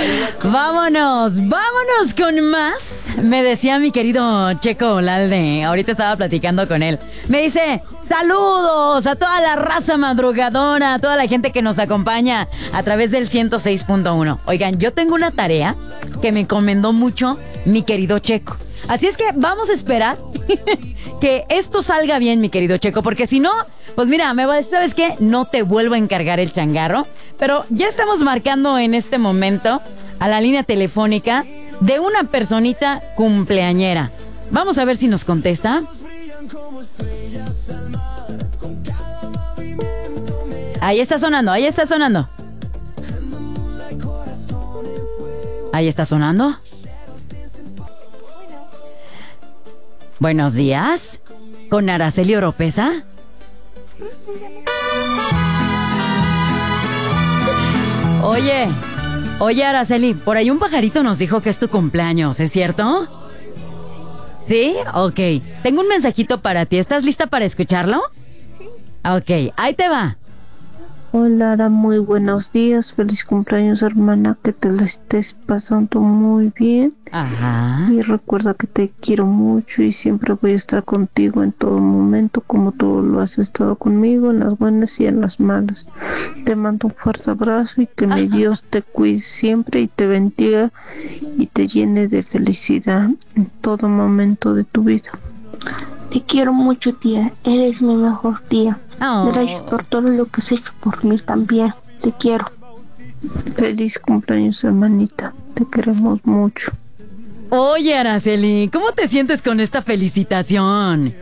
Vámonos con más. Me decía mi querido Checo Olalde, ahorita estaba platicando con él. Me dice, saludos a toda la raza madrugadora, a toda la gente que nos acompaña a través del 106.1. Oigan, yo tengo una tarea que me encomendó mucho mi querido Checo. Así es que vamos a esperar que esto salga bien, mi querido Checo, porque si no, pues mira, me va a decir, ¿sabes qué? No te vuelvo a encargar el changarro. Pero ya estamos marcando en este momento a la línea telefónica de una personita cumpleañera. Vamos a ver si nos contesta. Ahí está sonando, ahí está sonando. Ahí está sonando. Buenos días. ¿Con Araceli Oropesa? Oye Araceli, por ahí un pajarito nos dijo que es tu cumpleaños, ¿es cierto? ¿Sí? Ok. Tengo un mensajito para ti. ¿Estás lista para escucharlo? Ok, ahí te va. Hola, Ara, muy buenos días. Feliz cumpleaños, hermana. Que te la estés pasando muy bien. Ajá. Y recuerda que te quiero mucho y siempre voy a estar contigo en todo momento, como tú lo has estado conmigo, en las buenas y en las malas. Te mando un fuerte abrazo y que mi Dios te cuide siempre y te bendiga y te llene de felicidad en todo momento de tu vida. Te quiero mucho, tía. Eres mi mejor tía. Oh. Gracias por todo lo que has hecho por mí también. Te quiero. Feliz cumpleaños, hermanita. Te queremos mucho. Oye, Araceli, ¿cómo te sientes con esta felicitación?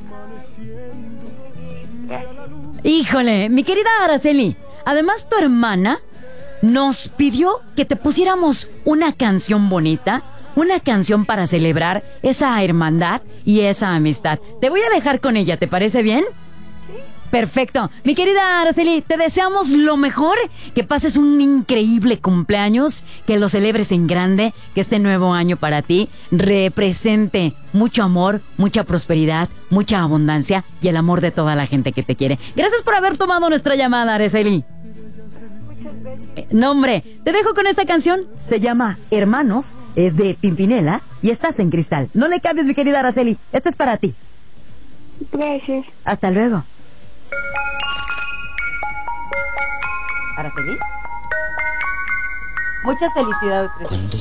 Híjole, mi querida Araceli, además tu hermana nos pidió que te pusiéramos una canción bonita, una canción para celebrar esa hermandad y esa amistad. Te voy a dejar con ella, ¿te parece bien? Perfecto. Mi querida Araceli, te deseamos lo mejor, que pases un increíble cumpleaños, que lo celebres en grande, que este nuevo año para ti represente mucho amor, mucha prosperidad, mucha abundancia y el amor de toda la gente que te quiere. Gracias por haber tomado nuestra llamada, Araceli. No, hombre, te dejo con esta canción. Se llama Hermanos, es de Pimpinela y estás en Cristal. No le cambies, mi querida Araceli. Esta es para ti. Gracias. Hasta luego. Araceli. Muchas felicidades, Cristal.